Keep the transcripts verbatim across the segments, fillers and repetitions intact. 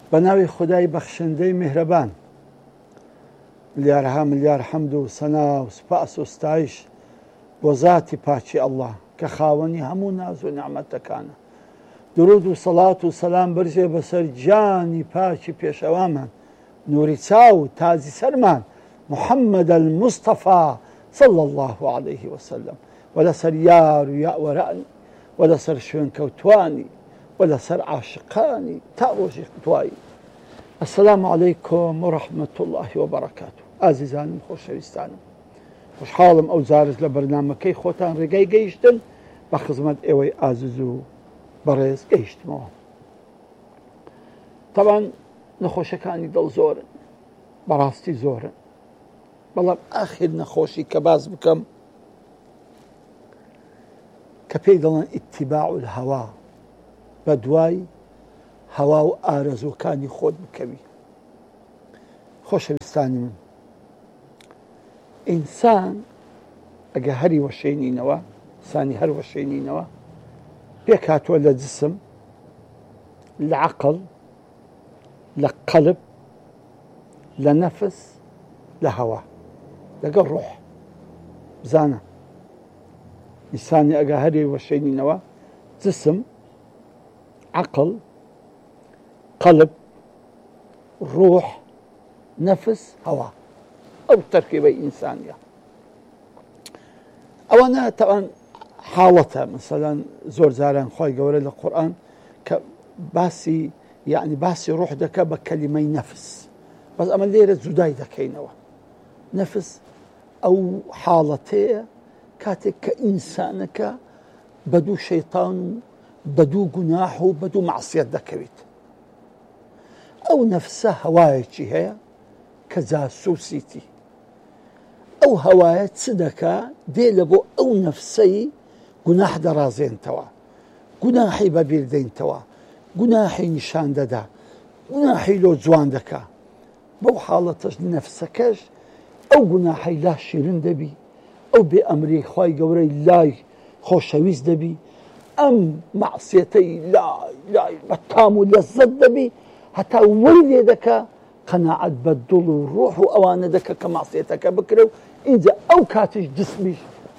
بەناوی خودای بەخشندەی میهرەبان ملیارها ملیار حەمد و سەنا و سوپاس و ستایش بۆ ذاتی پاچی ئەڵڵا کە خاوەنی هەموو ناز و نیعمەتەکانە. درود و سەڵات و سەلام بەرزێ بەسەر گیانی پاچی پێشەوامان، نووری چاو تازی سەرمان، محەممەد المستەفا صلى الله عليه وسلم، وەلەسەر یار و یاوەرانی، وەلەسەر شوێن کەوتوانی، وەلەسەر عاشقانی تا ڕۆژی دوایی. السلام عليكم ورحمة الله وبركاته. ئازیزانم خۆشەویستانم، خوشحاڵم ئەو جارش لە بەرنامەکەی خۆتان ڕێگای گەیشتن بە خزمەت ئێوەی ئازیز و بەڕێز گەیشتمەوە. تەبان نەخۆشەکانی دڵ زۆرن، بەڕاستی زۆرن، بەڵام ئاخر نەخۆشی کە باز بکەم کە پێی دەڵێن ئیتیباع الهەوا، بە دوای هەوا و ئارەزوەکانی خۆت بکەوی. خۆشەویستانی من، ئینسان ئەگە هەری وەشێنینەوە، ئینسانی هەر وەشێنینەوە پێک هاتووە لە جسم، لە عەقڵ، لە قەلب، لە نەفس، لە هەوا، لەگەڵ ڕۆح. بزانە ئینسانی ئەگە هەری وەشێنینەوە جسم، عەقڵ، قەلب، ڕۆح، نەفس، هەوا، ئەو تەرکیبەی ئینسانیە. ئەوانە تەوان حاڵەتە. مەسەلەن زۆر جاران خۆی گەورە لە قورئان کە باسی یعنی باسی ڕۆح دەکە بە کەلیمەی نەفس، بەس ئەمە لێرە جودای دەکەینەوە. نەفس ئەو حاڵەتەیە کاتێک کە ئینسانەکە بە دوو شەیطان و بە دوو گوناح و بە دوو مەعسیەت دەکەوێت. ئەو نەفسە هەوایەکی هەیە کە جاسووسیتی. ئەو هەوایە چ دەکا؟ دێ لە بۆ ئەو نەفسەی گوناح دەڕازێنتەوە، گوناحی بەبیر دەینتەوە، گوناحی نیشان دەدا، گوناحی لۆ جوان دەکا. بەو حاڵەتەش نەفسەکەش ئەو گوناحی لا شیرن دەبی، ئەو بێ ئەمری خی گەورەی لای خۆشەویست دەبی، ئەم مەعسیەتەی لای لای بە تام و لەزەت دەبی، هەتا وەی لێ دەکا قەناعەت بە دڵ و ڕۆح و ئەوانە دەکە کە مەعسیەتەکە بکرێ و ئینجا ئەو کاتیش جسمیش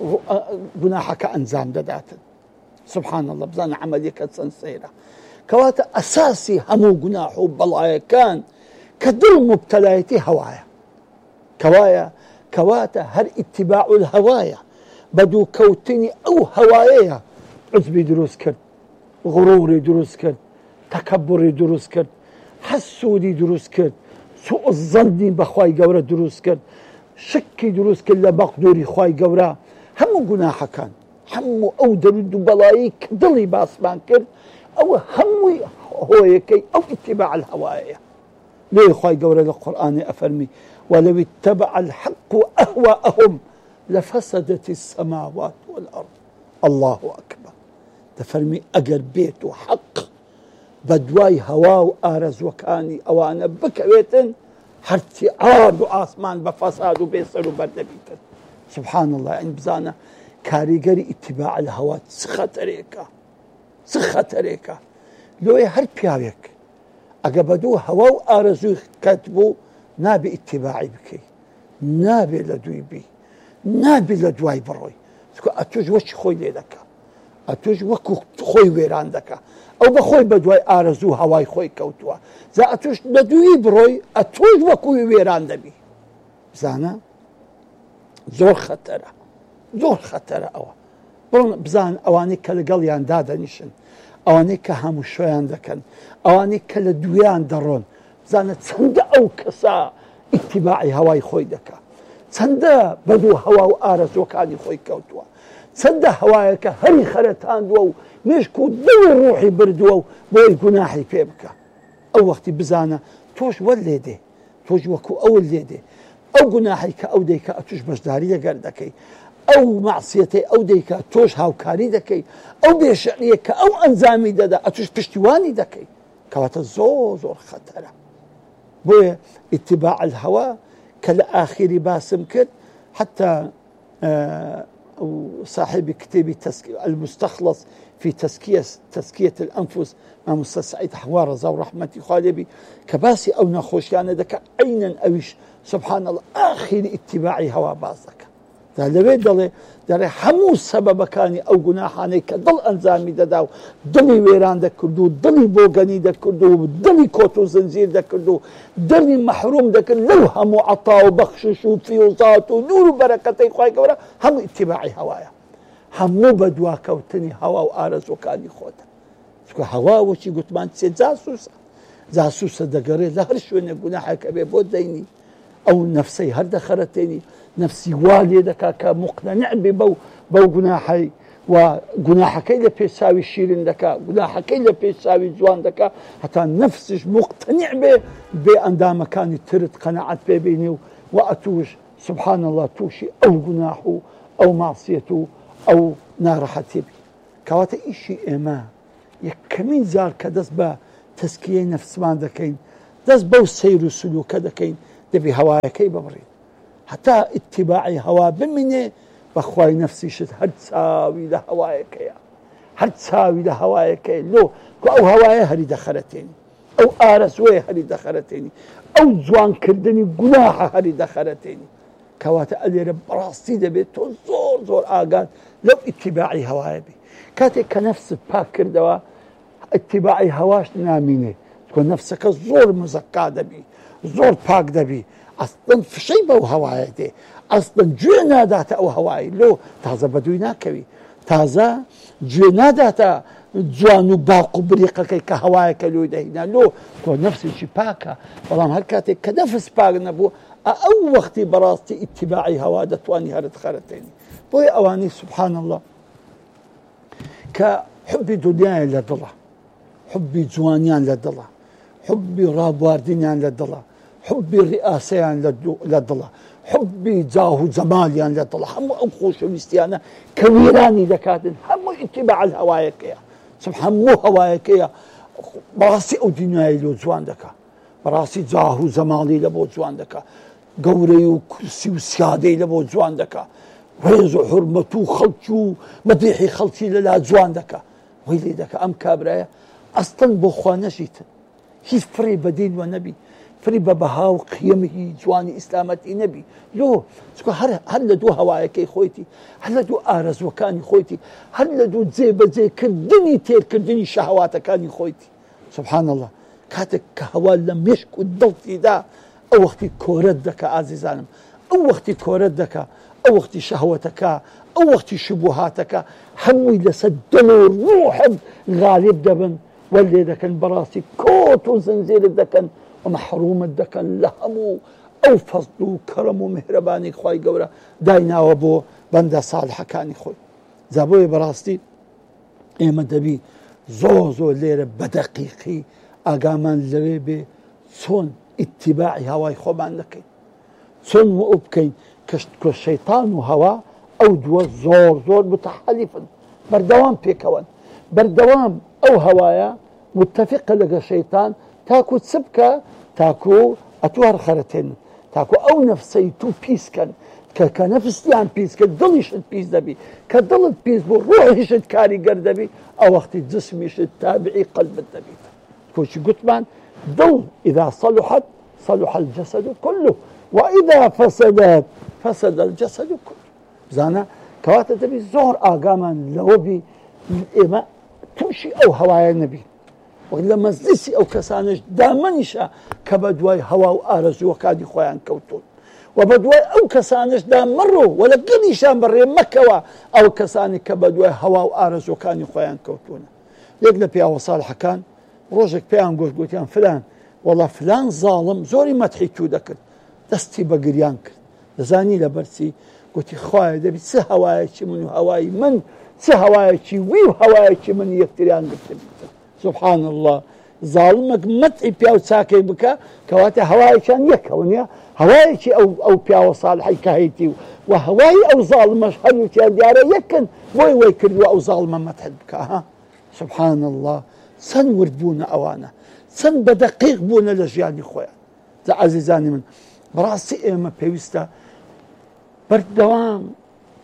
گوناحەکە ئەنجام دەداتن. سبحان الله، بزانە عەمەلیەکە چەند سەیرە. کەواتە ئەساسی هەموو گوناح و بەڵایەکان کە دڵ مبتەلایەتی هەوایە. کەوایە کەواتە هەر ئیتیباع الهەوایە، بە دوو کەوتنی ئەو هەوایەیە عجبی دروست کرد، غوڕوری دروست کرد، تەکەبوری دروست کرد، حەسوودی دروست کرد، سوء الظەنی بەخوای گەورە دروست کرد، شکی دروست کرد لە مەقدوری خوای گەورە. هەموو گوناحەکان، هەموو ئەو دەرود و بەڵایی کە دڵی باسمان کرد، ئەوە هەمووی هۆیەکەی ئەو ئیتیباع الهەوایەیە. لێ خوای گەورە لە قورئانی ئەفەرمی وەلەو اتبع الحق أهواءهم لفسدت السماوات والأرض. الله أكبر. دەفەرمی ئەگەر بێت و حەق بە دوای هەوا و ئارەزوەکانی ئەوانە بکەوێتن، هەرچی ئارد و ئاسمان بە فەساد و بێسەر و بەردەبیتن. سبحان الله. ئەین بزانە کاریگەری ئیتیباع الهەوا چ خەتەرێکە، چ خەتەرێکە. لۆیە هەر پیاوێک ئەگە بە دوو هەوا و ئارەزوی کەت بوو، نابێ ئیتیباعی بکەی، نابێ لە دوی بی، نابێ لە دوای بڕۆی، چکە ئەتۆش وەچی خۆی لێ دەکا، ئەتۆش وەکو خۆی وێران دەکا. ئەو بەخۆی بە دوای ئارەزوو هەوای خۆی کەوتووە، جا ئەتۆش لە دوی بڕۆی، ئەتۆش وەکوی وێران دەبی. بزانە زۆر خەتەرە، زۆر خەتەرە ئەوە. بڕۆن بزان ئەوانەی کە لەگەڵیان دادەنیشن، ئەوانەی کە هەموو شۆیان دەکەن، ئەوانەی کە لە دویان دەڕۆن، بزانە چەندە ئەو کەسا ئیتیباعی هەوای خۆی دەکا، چەندە بە دوو هەوا و ئارەزوەکانی خۆی کەوتووە، چەندە هەوایەکە هەری خەرەتاندووە و مێشک و دڵی ڕوحی بردووە و بۆی گوناحی پێ بکە. ئەو وەختی بزانە تۆش وەر لێ دێ، تۆش وەکو ئەوە لێ دێ. ئەو گوناحی کە ئەو دەیکە ئەتوش بەشداری لەگەر دەکەی، ئەو مەعسیەتەی ئەو دەیکە تۆش هاوکاری دەکەی، ئەو بێشەعریە کە ئەو ئەنجامی دەدا ئەتوش پشتیوانی دەکەی. کەواتە زۆر زۆر خەتەرە. بۆیە ئیتیباع الهەوا کە لە ئاخری باسم کرد، حتا وصاحب كتابي تسكي المستخلص في تزكية تزكية الأنفس مع مستر سعيد حوار رضا ورحمتي خالبي كباسي أو نخوشيان دك عينا أويش سبحان الله آخر اتباعي هوا بازك دا لبي دلي داري حمو سبب كاني أو جناحاني كدل أنزامي دداو دلي ويران دا كردو دلي بوغاني دا كردو دلي كوتو زنزير دا كردو دلي محروم دا كردو لو همو عطاو بخشش وفيوزات ونور وبركتي خواهي كورا همو اتباعي هوايا همو بدوا كوتني هوا وآرز وكاني خوتا سكو هوا وشي قلت ما انت جاسوسة جاسوسة دقري لا هرشوين جناحك أبي بود ديني أو نفسي هر دخرتيني نفسي والي دكا كمقتنع ببو بو جناحي وجناحك إلا بيساوي شيرين دكا جناحك إلا بيساوي جوان دكا حتى نفسش مقتنع به بأندام كان ترد قناعات بيني وأتوش سبحان الله توشي أو جناحه أو معصيته أو نارحتي بي كواتا إشي إما يكمين زار كدس با تزكية نفس ما دكين دس بو سير وسلوك دكين دبي هوايا كي ببرين حتى اتباعي هوا بمني بخواي نفسي شد هر تساوي لهوايا كيا هر تساوي لهوايا كي لو أو هوايا هري دخلتيني أو آرسوي هري دخلتيني أو جوان كردني قناحة هري دخلتيني كواتا ألي رب راسي دبي تو زور زور آقاد لو اتباعي هوايا بي كاتي كنفس باكر دوا اتباعي هواش ناميني تكون نفسك زور مزكا دبي زور باك دبي اصلا في شيء بو هواي دي اصلا جونا داتا او هواي لو تازه بدوينا كوي تازه جونا داتا جوانو باقو بريقه كي كهواي كلو دهنا لو تو نفس الشيء باكا والله هالكاتي كنفس باك نبو او وقتي براستي اتباعي هوا دتواني هرد خرتيني بوي اواني سبحان الله كحبي دنيا لدله حبي جوانيان لدله حبي راب واردينيان لدله حبي الرئاسيان لدله حبي جاهو زماليان لدله همو أنخوش ويستيانا كويراني دكاتن همو اتباع الهوايا كيا سبحان مو هوايا كيا براسي أو دنياي لو جوان دكا براسي جاهو زمالي لبو جوان دكا قوري وكرسي وسيادي لبو جوان دكا ويزو حرمتو خلطو مديحي خلطي للا جوان دكا ويلي دكا أم كابرايا أصلا بوخوانا جيتن هي فري بدين ونبي فري ببها وقيمه جواني إسلامتي نبي لو سكو هر هر لدو هوايا كي خويتي هر لدو آرز وكاني خويتي هر لدو زيبا زي كردني تير كردني شهواتا كاني خويتي سبحان الله كاتك كهوال لم يشكو الضلطي دا أو وقتي كوردك عزيزانم أو وقتي كوردك أو وقتي شهوتك أو وقتي شبهاتك حمي لسدلو روحب غالب دبن واللي دكن براسي كوت وزنزير دكن ومحروم دكن لهمو أو فضل كرم ومهرباني خواي قورا داينا وبو بندا صالحة كاني خوي زابوي براستي إيما دبي زوزو ليرة بدقيقي أقامان لريبي صون اتباعي هواي خوبان لكي صون وأبكين كالشيطان وهوا أو دوا زور زور متحالفا بردوام بيكوان بردوام أو هوايا متفقة لك الشيطان تاكو تسبكة تاكو أتوار خرتين تاكو أو نفسي تو بيسكن كنفس يعني بيسكن ضل يشد بيس دبي كضل بيس بو روح يشد كاري قردبي أو وقت الجسم يشد تابعي قلب الدبي كوشي قطبان ضل إذا صلحت صلح الجسد كله وإذا فسدت فسد الجسد كله زانا كواتا دبي زهر آقاما لوبي إما تمشي أو هوايا النبي وإلا مزلسي أو كسانش دامنشا كبدواي هوا وآرز وكادي خويان كوتون وبدواي أو كسانش دام مروا ولا قنيشان بري مكوا أو كساني كبدواي هوا وآرز وكاني خويان كوتون يقلب يا وصالح كان روجك بيان قلت قلت يان فلان والله فلان ظالم زوري ما تحيتو دكر دستي بقريان كر لزاني لبرسي قلت خويا دبي سه هواي من هواي من سه هواي ويو هواي من يكتريان قلت سبحان الله ظالمك متعي بياو ساكي بك كواتا هواي كان يكونيا هواي او او بياو صالحي كهيتي وهواي او ظالمش هل تيان ديارة يكن وي وي كردوا او ظالما متعد بك ها سبحان الله سن وردبونا اوانا سن بدقيق بونا لجياني خويا عزيزاني من براسي ايما بيوستا بردوام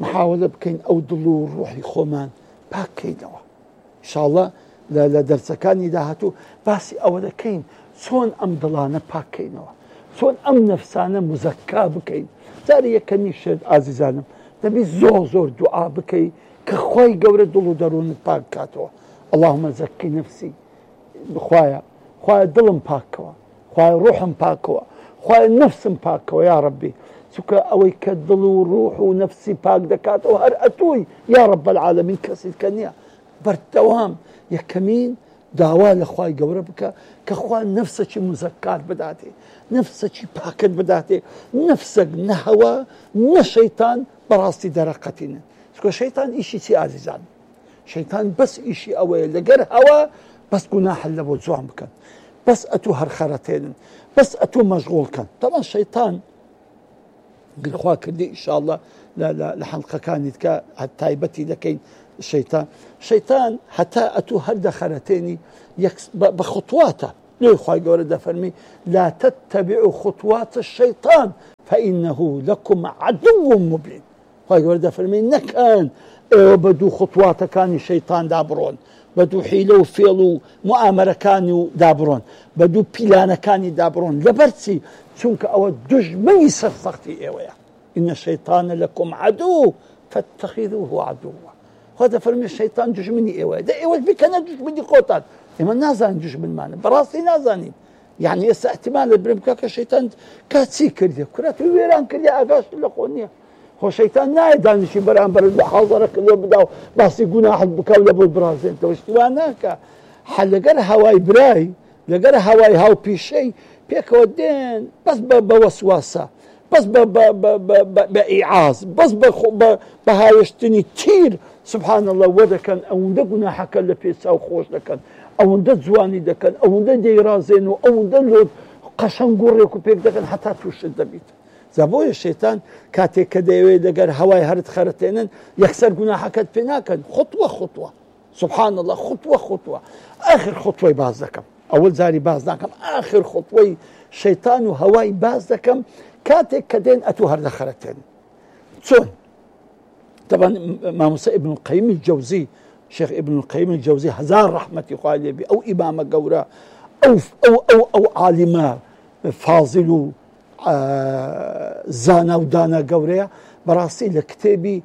محاولة بكين أو دلو روحي خومان باكينوا إن شاء الله لا درسكاني داهتو باسي أولا كين سون أم دلانا باكينوا سون أم نفسانا مزكا بكين زاري يكني شد عزيزانم دبي زور زور دعاء بكي كخواي قورة دلو درون باكاتوا اللهم زكي نفسي خوايا خوايا دلم باكوا خوايا روحم باكوا خوايا نفسم باكوا يا ربي سكا أوي كدلو روح ونفسي باك دكات وهر أتوي يا رب العالمين كسيد كنيا برتوام يا كمين دعوة لخواي قوربك كخواي نفسك مزكات بداتي نفسك باكت بداتي نفسك نهوى نشيطان براستي درقتنا سكا شيطان إشي سي عزيزان شيطان بس إشي أوي لقر هوا بس قناح اللي بوزوهم بكن بس أتو هرخرتين بس أتو مشغول كان طبعا الشيطان بالخوا كردي إن شاء الله لا لا لحلقة كانت كا تايبتي لكين الشيطان شيطان حتى أتو هرد خرتيني بخطواته ليه خواي قولة فرمي لا تتبعوا خطوات الشيطان فإنه لكم عدو مبين خواي قولة فرمي نكان بدو خطواته كان الشيطان دابرون بدو حيلو وفيلو مؤامرة كانوا دابرون بدو بيلانا كانوا دابرون لبرتي چونك او دجمني سرسختي ايويا إن الشيطان لكم عدو فاتخذوه عدوا هذا فرمي الشيطان دجمني ايويا ده ايويا بك انا دجمني قوتات اما نازان دجمن معنا براسي نازانين يعني يسا احتمال برمكاك الشيطان كاتسي كرديا كرات ويران كرديا اقاش لقونيا هو شيطان نايدان شي بران بر المحاضرة كله بداو باسي قناح بكاو لابو البرازين تو اشتواناك حلقر هواي براي لقر هواي هاو بيشي بيك ودين بس بوسواسة بس بإعاز بس بهايشتني تير سبحان الله وده كان او ده قناحك اللي بيساو خوش لكن او ده زواني ده كان او ده ديرازين او ده لود قشن قريكو بيك ده كان حتى توش الدبيت زبوي الشيطان كاتي كديوي دقر هواي هرد خرتينن يكسر قناحك فيناكن خطوة خطوة سبحان الله خطوة خطوة آخر خطوة باز دكم أول زاري باز دكم آخر خطوة شيطان وهواي باز دكم كاتي كدين أتو هرد خرتين سون طبعا ما موسى ابن القيم الجوزي شيخ ابن القيم الجوزي هزار رحمة يقال بي أو إمام قورا أو أو أو أو عالما فاضلو آه زانا ودانا قوريا براسي لكتابي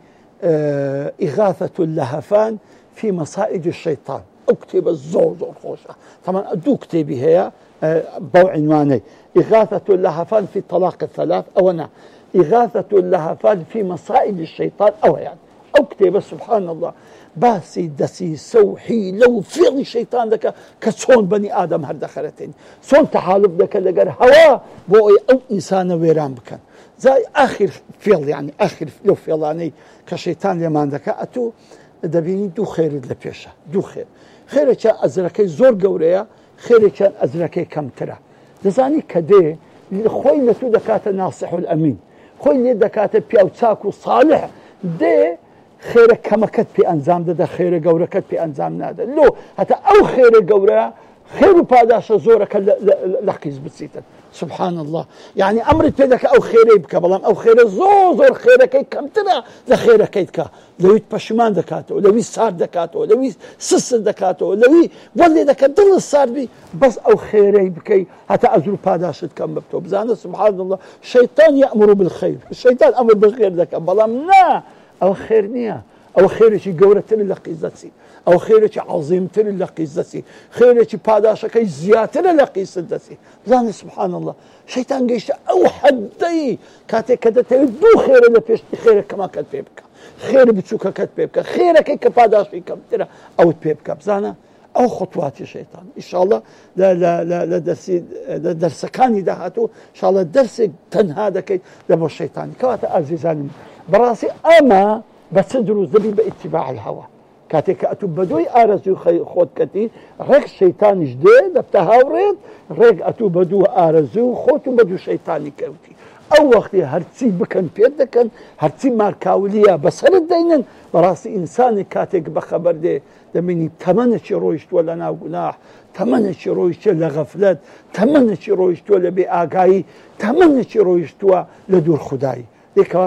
آه إغاثة اللهفان في مصائد الشيطان أو كتاب الزور زور خوشة طبعا أدو كتابي هي آه بو عنواني إغاثة اللهفان في طلاق الثلاث أو أنا إغاثة اللهفان في مصائد الشيطان أو يعني أو كتاب سبحان الله باسي دسي سوحي لو فعل الشيطان ذاك كسون بني آدم هر دخلتين سون تحالف ذاك لقر هوا بو أو إنسان ويران بكن زي آخر فعل يعني آخر لو فعل يعني كشيطان لمان ذاك أتو دبيني دو خير لبيشة دو خير خير كان أزركي زور قوريا خير كان أزركي كم ترى لزاني كده خوي لتو دكات الناصح الأمين خوي لدكات بياو تاكو صالح ده خيرك كما كت في أنزام ده خير جورة كت في أنزام ناده لو حتى أو خير جورة خير باداش زورك لقيز بسيطة سبحان الله يعني أمر تدك أو خير يبكى بلام أو خير زوزر خيرك كم ترى لخيرك يتكا لو يتبشمان دكاتو لو يصار دكاتو لو يسس دكاتو لو ولي دك دل صار بي بس أو خير يبكي حتى أزور باداش كم بتو بزانه سبحان الله الشيطان يأمر بالخير الشيطان أمر بالخير دك بلام لا أو خير نية أو خير شيء جورة تل لقيزتي أو خير شيء عظيم تل لقيزتي خير شيء باداشة كي زيادة لقيزتي زاني سبحان الله شيطان جيش أو حدي كاتي كده تدو خير اللي فيش خير كما كت بيبك خير بتشوك كت بيبك خير كي كباداشة كم ترى أو بيبك بزانا أو خطوات الشيطان إن شاء الله لا لا لا لا درس لا درس كاني دهاتو إن شاء الله درس تنهاده كي لبو الشيطان كواتا عزيزاني براسي أما بتصدروا زبي باتباع الهوى كاتك أتوبدوي آرزو خود كتي ريك شيطان جديد بتهاورين ريك أتوبدو آرزو خود بدو شيطاني كوتي أو وقت هرتسي بكن بيدكن هرتسي ماركاوليا بسر الدينن براسي إنساني كاتك بخبر دي دميني تمنش رويشت ولا ناو قناح تمنش رويشت لغفلت تمنش رويشت ولا بآقاي تمنش رويشت لدور خداي دي كواتا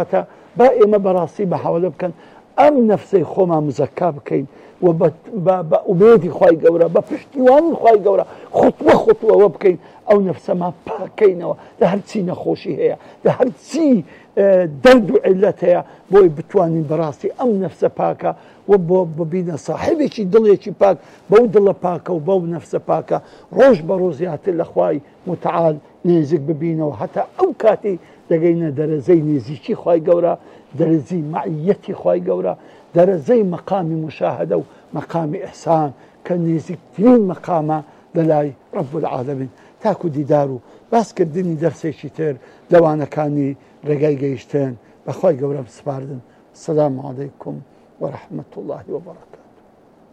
با ئێمە بەڕاستی بە حەوەلە بکەن ئەم نەفسەی خۆمان مزەکا بکەین و بە ئومێدی خوای گەورە بە پشتیوانی خوای گەورە خوتوە خوتوەوە بکەین ئەو نەفسەمان پاکەینەوە لە هەرچی نەخۆشی هەیە لە هەرچی دەرد و عیلەت هەیە بۆی بتوانین بەڕاستی ئەم نەفسە پاکە و بۆ ببینە ساحبێکی دڵێکی پاک بەو دڵە پاکە و بەو نەفسە پاکە ڕۆژ بە ڕۆژیاتر لە خوای متعال نێزیک ببینەوە هەتا ئەو کاتی دەگەینە دەرەزەی نێزیکی خوای گەورە دەرەزەی مەعیەتی خوای گەورە دەرەزەی مەقامی مشاهدە و مەقامی ئیحسان کە نێزیکترین مەقامە لەلای رب العالمین. تاکو دیدار و باسکردنی دەرسێکی تر لەوانەکانی ڕێگای گەیشتن بەخوای گەورە بسپاردن. السلام علیکم ورحمة الله وبركاته.